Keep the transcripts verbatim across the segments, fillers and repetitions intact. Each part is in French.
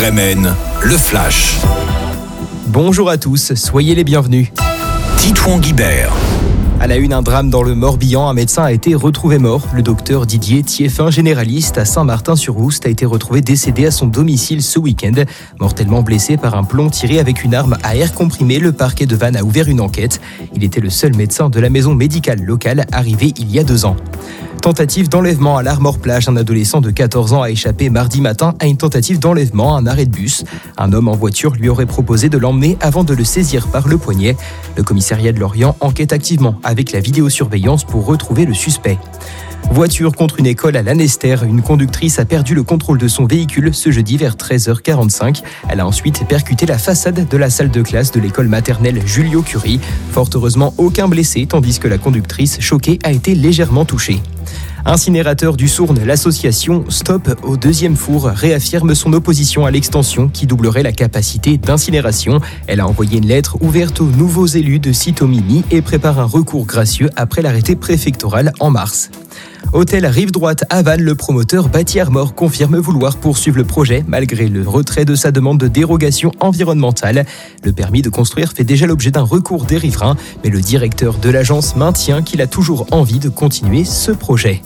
R M N, le Flash. Bonjour à tous, soyez les bienvenus. Titouan Guibert. À la une, un drame dans le Morbihan. Un médecin a été retrouvé mort. Le docteur Didier Thieffin, généraliste à Saint-Martin-sur-Oust, a été retrouvé décédé à son domicile ce week-end. Mortellement blessé par un plomb tiré avec une arme à air comprimé, le parquet de Vannes a ouvert une enquête. Il était le seul médecin de la maison médicale locale arrivé il y a deux ans. Tentative d'enlèvement à l'Armor-Plage. Un adolescent de quatorze ans a échappé mardi matin à une tentative d'enlèvement à un arrêt de bus. Un homme en voiture lui aurait proposé de l'emmener avant de le saisir par le poignet. Le commissariat de Lorient enquête activement avec la vidéosurveillance pour retrouver le suspect. Voiture contre une école à Lanester. Une conductrice a perdu le contrôle de son véhicule ce jeudi vers treize heures quarante-cinq. Elle a ensuite percuté la façade de la salle de classe de l'école maternelle Julio-Curie. Fort heureusement, aucun blessé, tandis que la conductrice, choquée, a été légèrement touchée. Incinérateur du Sourne, l'association Stop au deuxième four réaffirme son opposition à l'extension qui doublerait la capacité d'incinération. Elle a envoyé une lettre ouverte aux nouveaux élus de Sitomini et prépare un recours gracieux après l'arrêté préfectoral en mars. Hôtel Rive Droite à Vannes, le promoteur Bâti Armor confirme vouloir poursuivre le projet malgré le retrait de sa demande de dérogation environnementale. Le permis de construire fait déjà l'objet d'un recours des riverains, mais le directeur de l'agence maintient qu'il a toujours envie de continuer ce projet.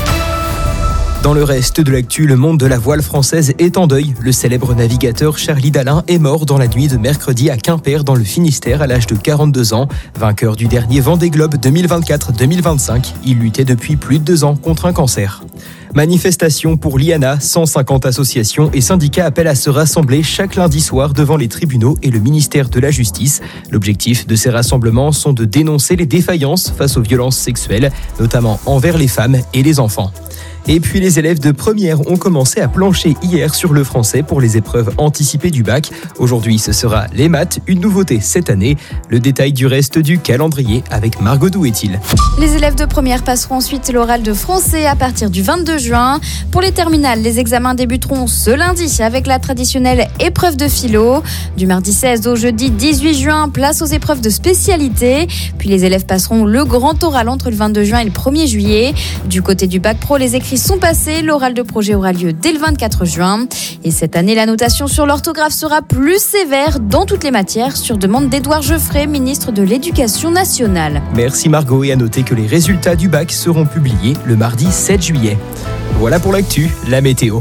Dans le reste de l'actu, le monde de la voile française est en deuil. Le célèbre navigateur Charlie Dalin est mort dans la nuit de mercredi à Quimper dans le Finistère à l'âge de quarante-deux ans. Vainqueur du dernier Vendée Globe deux mille vingt-quatre deux mille vingt-cinq, il luttait depuis plus de deux ans contre un cancer. Manifestation pour l'I A N A, cent cinquante associations et syndicats appellent à se rassembler chaque lundi soir devant les tribunaux et le ministère de la Justice. L'objectif de ces rassemblements sont de dénoncer les défaillances face aux violences sexuelles, notamment envers les femmes et les enfants. Et puis les élèves de première ont commencé à plancher hier sur le français pour les épreuves anticipées du bac. Aujourd'hui, ce sera les maths, une nouveauté cette année. Le détail du reste du calendrier avec Margot Douet-il. Les élèves de première passeront ensuite l'oral de français à partir du vingt-deux juin. Pour les terminales, les examens débuteront ce lundi avec la traditionnelle épreuve de philo. Du mardi seize au jeudi dix-huit juin, place aux épreuves de spécialité. Puis les élèves passeront le grand oral entre le vingt-deux juin et le premier juillet. Du côté du bac pro, les écrits sont passés. L'oral de projet aura lieu dès le vingt-quatre juin. Et cette année, la notation sur l'orthographe sera plus sévère dans toutes les matières, sur demande d'Édouard Geoffrey, ministre de l'Éducation nationale. Merci Margot, et à noter que les résultats du bac seront publiés le mardi sept juillet. Voilà pour l'actu, la météo.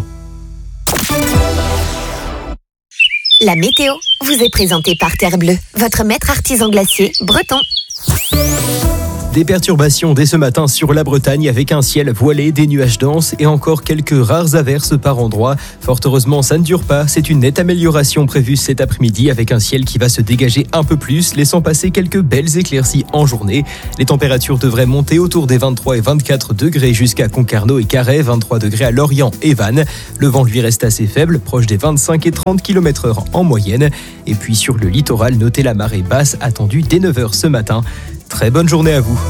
La météo vous est présentée par Terre Bleue, votre maître artisan glacier breton. Des perturbations dès ce matin sur la Bretagne avec un ciel voilé, des nuages denses et encore quelques rares averses par endroits. Fort heureusement, ça ne dure pas. C'est une nette amélioration prévue cet après-midi avec un ciel qui va se dégager un peu plus, laissant passer quelques belles éclaircies en journée. Les températures devraient monter autour des vingt-trois et vingt-quatre degrés jusqu'à Concarneau et Carhaix, vingt-trois degrés à Lorient et Vannes. Le vent lui reste assez faible, proche des vingt-cinq et trente kilomètres heure en moyenne. Et puis sur le littoral, notez la marée basse attendue dès neuf heures ce matin. Très bonne journée à vous.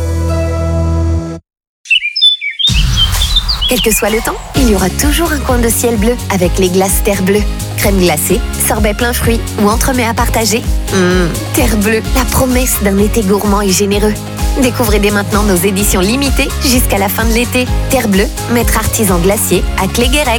Quel que soit le temps, il y aura toujours un coin de ciel bleu avec les glaces Terre Bleue. Crème glacée, sorbet plein fruits ou entremets à partager. Mmh, Terre Bleue, la promesse d'un été gourmand et généreux. Découvrez dès maintenant nos éditions limitées jusqu'à la fin de l'été. Terre Bleue, maître artisan glacier à Cléguérec.